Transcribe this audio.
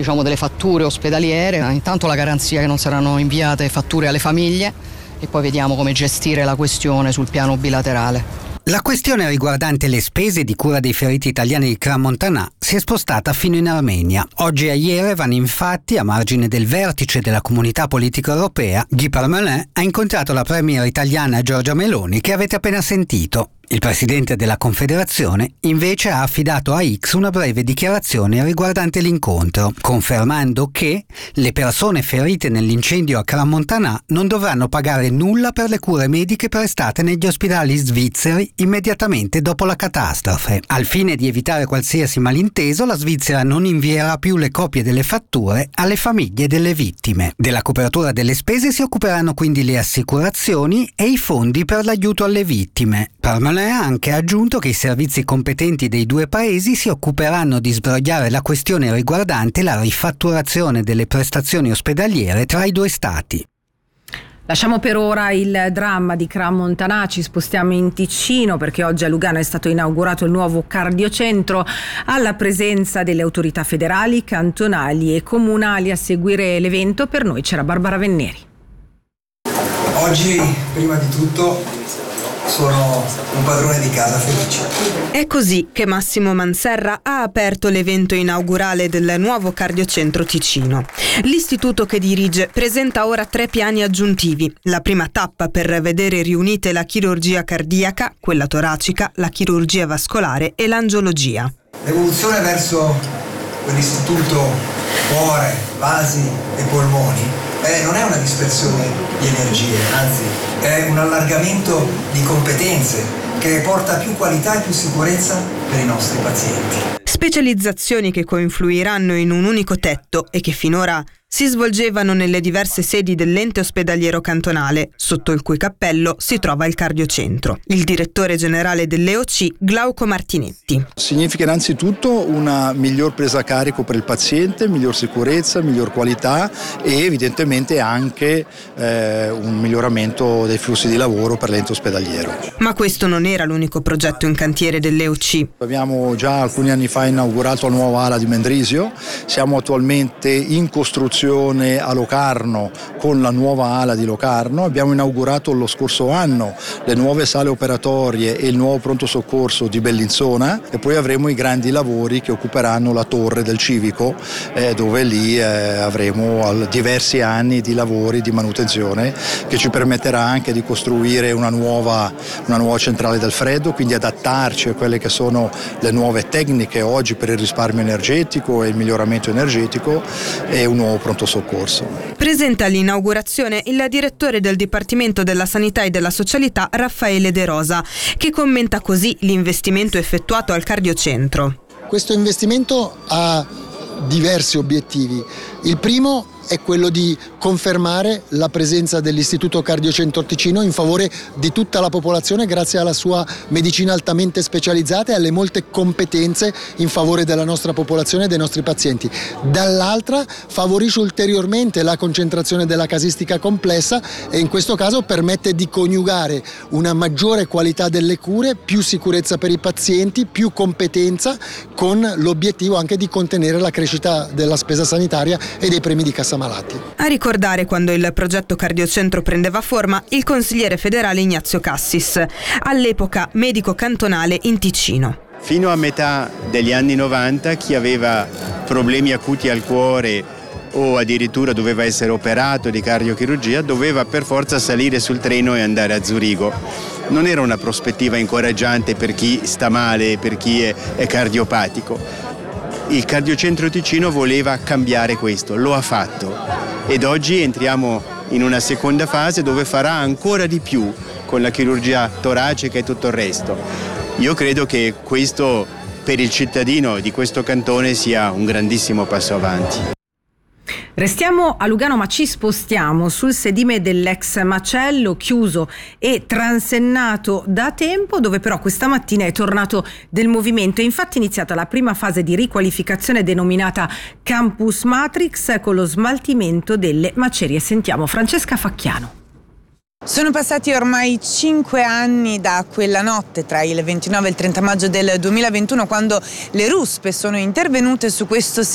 delle fatture ospedaliere, intanto la garanzia che non saranno inviate fatture alle famiglie e poi vediamo come gestire la questione sul piano bilaterale. La questione riguardante le spese di cura dei feriti italiani di Crans-Montana si è spostata fino in Armenia. Oggi a Yerevan, infatti, a margine del vertice della Comunità Politica Europea, Guy Parmelin ha incontrato la premier italiana Giorgia Meloni, che avete appena sentito. Il presidente della Confederazione invece ha affidato a X una breve dichiarazione riguardante l'incontro, confermando che le persone ferite nell'incendio a Crans-Montana non dovranno pagare nulla per le cure mediche prestate negli ospedali svizzeri immediatamente dopo la catastrofe. Al fine di evitare qualsiasi malinteso, la Svizzera non invierà più le copie delle fatture alle famiglie delle vittime. Della copertura delle spese si occuperanno quindi le assicurazioni e i fondi per l'aiuto alle vittime. Parmelin ha anche aggiunto che i servizi competenti dei due paesi si occuperanno di sbrogliare la questione riguardante la rifatturazione delle prestazioni ospedaliere tra i due stati. Lasciamo per ora il dramma di Crans-Montana, ci spostiamo in Ticino perché oggi a Lugano è stato inaugurato il nuovo cardiocentro alla presenza delle autorità federali, cantonali e comunali. A seguire l'evento per noi c'era Barbara Venneri. Oggi, prima di tutto, sono un padrone di casa felice. È così che Massimo Manserra ha aperto l'evento inaugurale del nuovo cardiocentro Ticino. L'istituto che dirige presenta ora 3 piani aggiuntivi. La prima tappa per vedere riunite la chirurgia cardiaca, quella toracica, la chirurgia vascolare e l'angiologia. L'evoluzione verso quell'istituto cuore, vasi e polmoni non è una dispersione di energie, anzi è un allargamento di competenze che porta più qualità e più sicurezza per i nostri pazienti. Specializzazioni che confluiranno in un unico tetto e che finora si svolgevano nelle diverse sedi dell'ente ospedaliero cantonale, sotto il cui cappello si trova il cardiocentro. Il direttore generale dell'EOC, Glauco Martinetti. Significa innanzitutto una miglior presa a carico per il paziente, miglior sicurezza, miglior qualità e evidentemente anche un miglioramento dei flussi di lavoro per l'ente ospedaliero. Ma questo non era l'unico progetto in cantiere dell'EOC. Abbiamo già alcuni anni fa inaugurato la nuova ala di Mendrisio, siamo attualmente in costruzione a Locarno con la nuova ala di Locarno, abbiamo inaugurato lo scorso anno le nuove sale operatorie e il nuovo pronto soccorso di Bellinzona e poi avremo i grandi lavori che occuperanno la torre del civico dove lì avremo diversi anni di lavori di manutenzione che ci permetterà anche di costruire una nuova centrale del freddo, quindi adattarci a quelle che sono le nuove tecniche oggi per il risparmio energetico e il miglioramento energetico e un nuovo pronto soccorso. Presenta all'inaugurazione il direttore del Dipartimento della Sanità e della Socialità Raffaele De Rosa, che commenta così l'investimento effettuato al cardiocentro. Questo investimento ha diversi obiettivi. Il primo è quello di confermare la presenza dell'Istituto Cardiocentro Ticino in favore di tutta la popolazione grazie alla sua medicina altamente specializzata e alle molte competenze in favore della nostra popolazione e dei nostri pazienti. Dall'altra favorisce ulteriormente la concentrazione della casistica complessa e in questo caso permette di coniugare una maggiore qualità delle cure, più sicurezza per i pazienti, più competenza, con l'obiettivo anche di contenere la crescita della spesa sanitaria e dei premi di cassa malati. A ricordare quando il progetto cardiocentro prendeva forma il consigliere federale Ignazio Cassis, all'epoca medico cantonale in Ticino. Fino a metà degli anni 90 chi aveva problemi acuti al cuore o addirittura doveva essere operato di cardiochirurgia doveva per forza salire sul treno e andare a Zurigo. Non era una prospettiva incoraggiante per chi sta male, per chi è cardiopatico. Il cardiocentro Ticino voleva cambiare questo, lo ha fatto ed oggi entriamo in una seconda fase dove farà ancora di più con la chirurgia toracica e tutto il resto. Io credo che questo per il cittadino di questo cantone sia un grandissimo passo avanti. Restiamo a Lugano ma ci spostiamo sul sedime dell'ex macello chiuso e transennato da tempo, dove però questa mattina è tornato del movimento. È infatti iniziata la prima fase di riqualificazione denominata Campus Matrix con lo smaltimento delle macerie. Sentiamo Francesca Facchiano. Sono passati ormai 5 anni da quella notte tra il 29 e il 30 maggio del 2021 quando le ruspe sono intervenute su questo